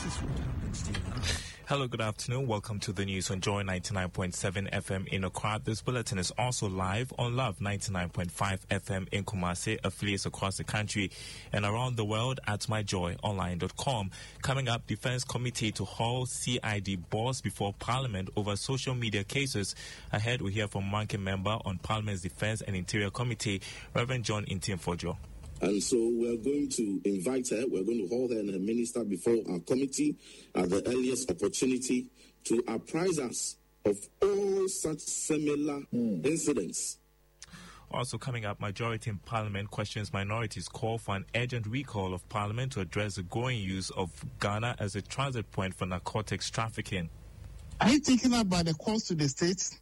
This is what happens to you now. Hello, good afternoon. Welcome to the news on Joy 99.7 FM in Accra. This bulletin is also live on Love 99.5 FM in Kumasi, affiliates across the country and around the world at myjoyonline.com. Coming up, Defense Committee to haul CID boss before Parliament over social media cases. Ahead, we hear from ranking member on Parliament's Defense and Interior Committee, Reverend John Intim-Fojo. And so we're going to invite her, we're going to hold her and her minister before our committee at the earliest opportunity to apprise us of all such similar incidents. Also coming up, majority in Parliament questions minorities' call for an urgent recall of Parliament to address the growing use of Ghana as a transit point for narcotics trafficking. Are you thinking about the calls to the states?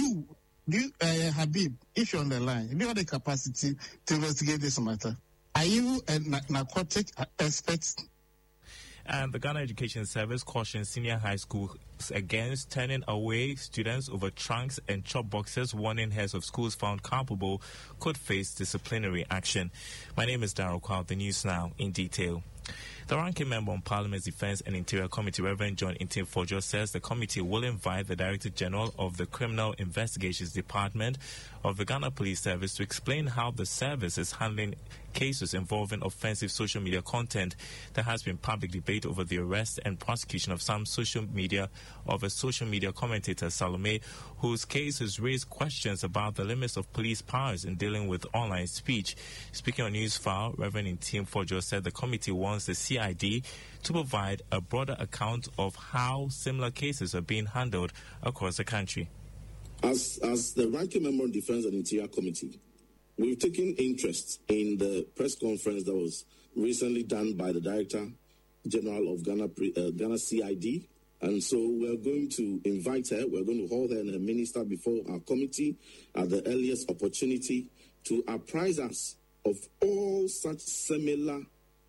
Habib, if you're on the line, do you have the capacity to investigate this matter? Are you a narcotic expert? And the Ghana Education Service cautions senior high schools against turning away students over trunks and chop boxes, warning heads of schools found culpable could face disciplinary action. My name is Darryl Kwao. The news now in detail. The ranking member on Parliament's Defense and Interior Committee, Reverend John Intim-Fojo, says the committee will invite the Director General of the Criminal Investigations Department of the Ghana Police Service to explain how the service is handling cases involving offensive social media content. There has been public debate over the arrest and prosecution of a social media commentator, Salome, whose case has raised questions about the limits of police powers in dealing with online speech. Speaking on Newsfile, Reverend Intim-Fojo said the committee wants the CID to provide a broader account of how similar cases are being handled across the country. As the ranking member on Defense and Interior Committee, we've taken interest in the press conference that was recently done by the Director General of Ghana CID. And so we're going to invite her, we're going to hold her and her minister before our committee at the earliest opportunity to apprise us of all such similar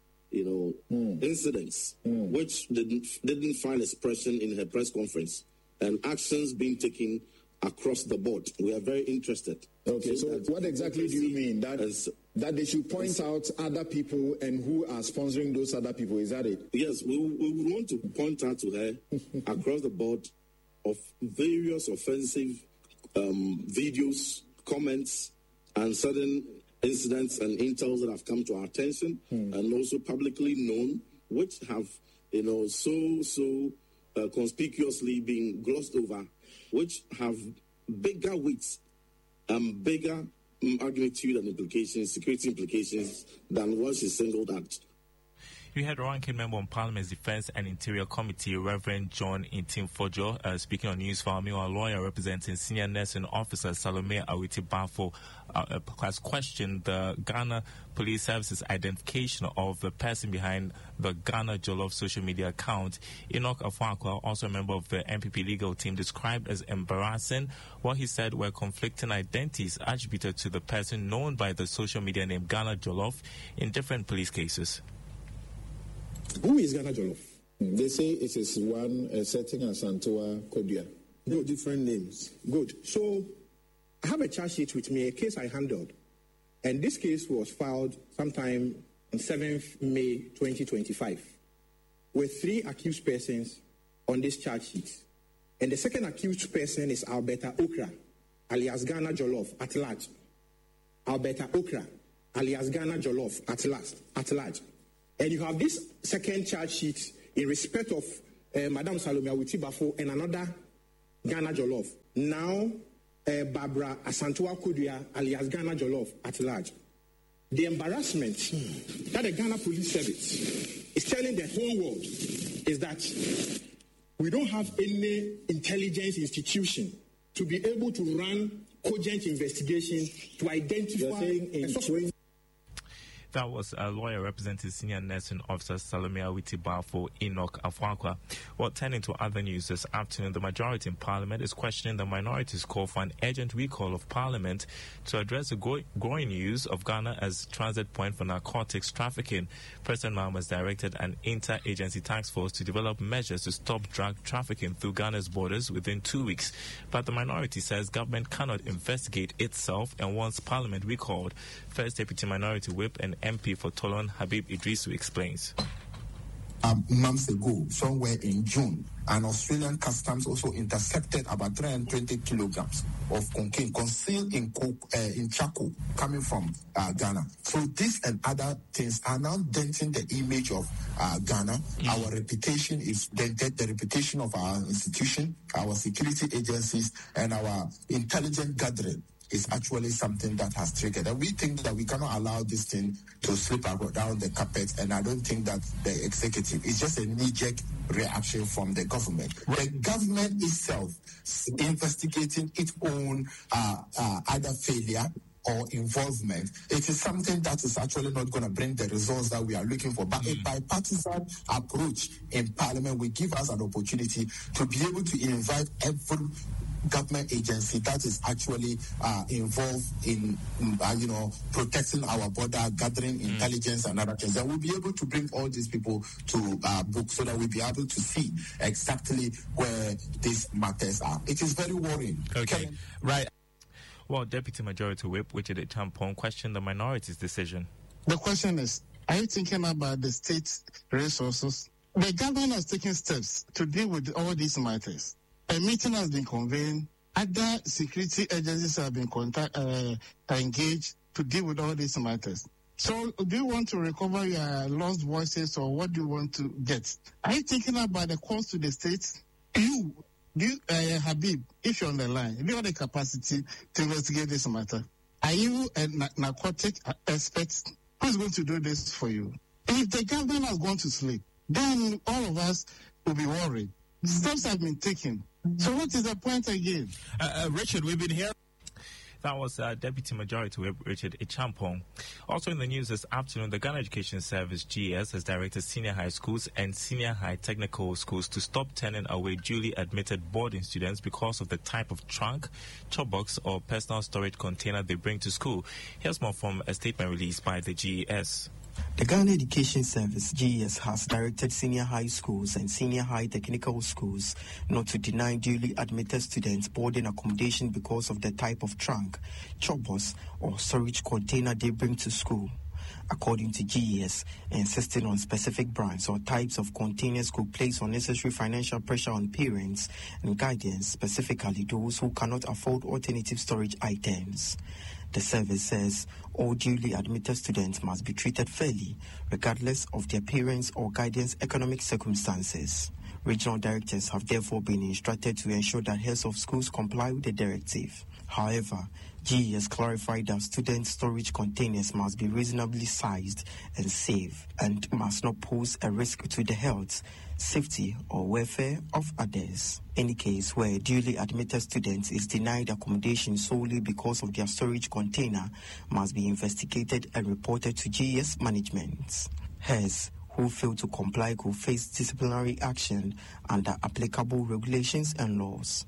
incidents which didn't find expression in her press conference and actions being taken across the board. We are very interested. Okay, so what exactly do you mean? That they should point out other people and who are sponsoring those other people, is that it? Yes, we would want to point out to her across the board of various offensive videos, comments, and certain incidents and intels that have come to our attention and also publicly known, which have, so conspicuously been glossed over, which have bigger weights and bigger magnitude and implications, security implications, than what she singled out. You had ranking member on Parliament's Defense and Interior Committee, Reverend John Intim-Fojo, speaking on Newsfile. Meanwhile, a lawyer representing senior nursing officer Salome Awiti-Bafo has questioned the Ghana Police Service's identification of the person behind the Ghana Jollof social media account. Enoch Afua-Akwa, also a member of the MPP legal team, described as embarrassing what he said were conflicting identities attributed to the person known by the social media name Ghana Jollof in different police cases. Who is Ghana Jollof? They say it is one setting as Asantewa Kodia. No, different names. Good. So I have a charge sheet with me, a case I handled. And this case was filed sometime on 7th May 2025 with 3 accused persons on this charge sheet. And the second accused person is Alberta Okra, alias Ghana Jollof, at large. Alberta Okra, alias Ghana Jollof, at large. And you have this second charge sheet in respect of Madam Salome Awiti-Bafo and another Ghana Jollof. Now, Barbara Asantewa Kodia, alias Ghana Jollof, at large. The embarrassment that the Ghana Police Service is telling the whole world is that we don't have any intelligence institution to be able to run cogent investigation to identify. That was a lawyer representing senior nursing officer Salome Awiti-Bafo, Enoch Afua-Akwa. Well, turning to other news this afternoon, the majority in Parliament is questioning the minority's call for an urgent recall of Parliament to address the growing use of Ghana as transit point for narcotics trafficking. President Mahama has directed an inter-agency task force to develop measures to stop drug trafficking through Ghana's borders within 2 weeks. But the minority says government cannot investigate itself and wants Parliament recalled. First Deputy Minority Whip and MP for Tolon, Habib Idrisu, explains. months ago, somewhere in June, and Australian customs also intercepted about 320 kilograms of cocaine concealed in charcoal coming from Ghana. So this and other things are now denting the image of Ghana. Our reputation is dented, the reputation of our institution, our security agencies, and our intelligence gathering is actually something that has triggered. And we think that we cannot allow this thing to slip down the carpet, and I don't think that the executive is just a knee-jerk reaction from the government. The government itself investigating its own either failure or involvement. It is something that is actually not going to bring the results that we are looking for. But a bipartisan approach in Parliament will give us an opportunity to be able to invite every government agency that is actually involved in, protecting our border, gathering intelligence and other things. And we'll be able to bring all these people to book so that we'll be able to see exactly where these matters are. It is very worrying. Okay, right. Well, Deputy Majority Whip Richard Acheampong questioned the minority's decision. The question is, are you thinking about the state's resources? The government has taken steps to deal with all these matters. A meeting has been convened. Other security agencies have been engaged to deal with all these matters. So do you want to recover your lost voices, or what do you want to get? Are you thinking about the cost to the states? Habib, if you're on the line, if you have the capacity to investigate this matter, are you a narcotic expert? Who's going to do this for you? If the government has gone to sleep, then all of us will be worried. Steps have been taken. So what is the point again? Richard, we've been here. That was Deputy Majority Whip Richard Acheampong. Also in the news this afternoon, the Ghana Education Service, GES, has directed senior high schools and senior high technical schools to stop turning away duly admitted boarding students because of the type of trunk, chop box, or personal storage container they bring to school. Here's more from a statement released by the GES. The Ghana Education Service, GES, has directed senior high schools and senior high technical schools not to deny duly admitted students boarding accommodation because of the type of trunk, chop box, or storage container they bring to school. According to GES, insisting on specific brands or types of containers could place unnecessary financial pressure on parents and guardians, specifically those who cannot afford alternative storage items. The service says all duly admitted students must be treated fairly, regardless of their parents' or guardians' economic circumstances. Regional directors have therefore been instructed to ensure that heads of schools comply with the directive. However, GES clarified that student storage containers must be reasonably sized and safe and must not pose a risk to the health, safety, or welfare of others. Any case where a duly admitted student is denied accommodation solely because of their storage container must be investigated and reported to GES management. Hence, who fail to comply could face disciplinary action under applicable regulations and laws.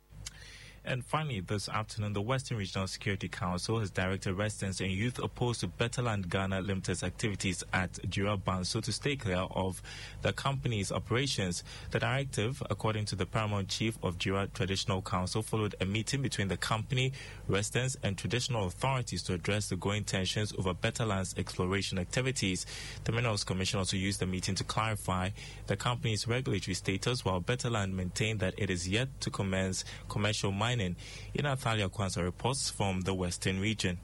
And finally, this afternoon, the Western Regional Security Council has directed residents and youth opposed to Betterland Ghana Limited's activities at Jura Banso to stay clear of the company's operations. The directive, according to the Paramount Chief of Jura Traditional Council, followed a meeting between the company, residents, and traditional authorities to address the growing tensions over Betterland's exploration activities. The Minerals Commission also used the meeting to clarify the company's regulatory status, while Betterland maintained that it is yet to commence commercial mining. Thalia Kwanzaa reports from the Western region.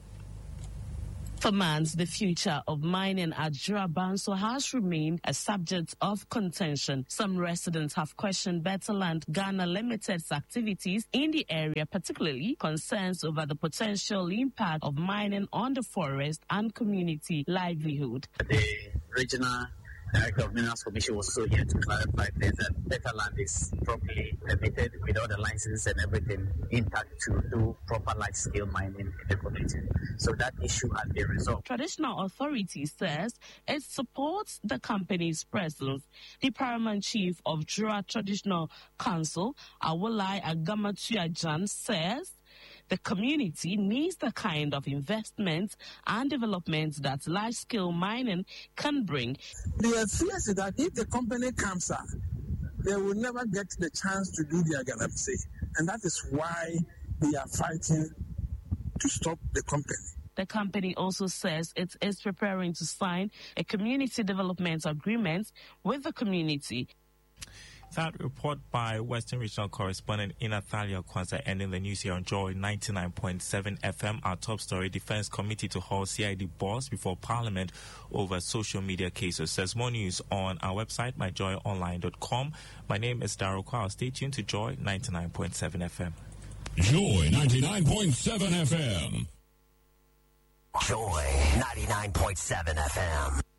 For months, the future of mining at Jura Banso has remained a subject of contention. Some residents have questioned Betterland Ghana Limited's activities in the area, particularly concerns over the potential impact of mining on the forest and community livelihood. The regional Director of Minerals Commission was also here to clarify things that Betterland is properly permitted with all the licenses and everything intact to do proper large-scale mining in the community. So that issue has been resolved. Traditional Authority says it supports the company's presence. The Paramount Chief of Jura Traditional Council, Awolai Agamatuajan, says the community needs the kind of investment and development that large-scale mining can bring. Their fear is that if the company comes up, they will never get the chance to do their galamsey. And that is why they are fighting to stop the company. The company also says it is preparing to sign a community development agreement with the community. That report by Western Regional correspondent Inathalia Kwanzaa, ending the news here on Joy 99.7 FM. Our top story: Defense Committee to hold CID boss before Parliament over social media cases. There's more news on our website, myjoyonline.com. My name is Daryl Kwao. Stay tuned to Joy 99.7 FM. Joy 99.7 FM. Joy 99.7 FM.